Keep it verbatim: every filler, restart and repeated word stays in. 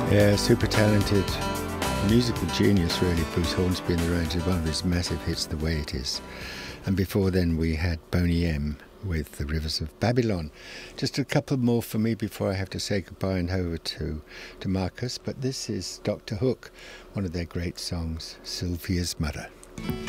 Yeah, super talented musical genius really, Bruce Hornsby in the range of one of his massive hits, The Way It Is. And before then we had Boney M with The Rivers of Babylon. Just a couple more for me before I have to say goodbye and over to, to Marcus, but this is Doctor Hook, one of their great songs, Sylvia's Mother.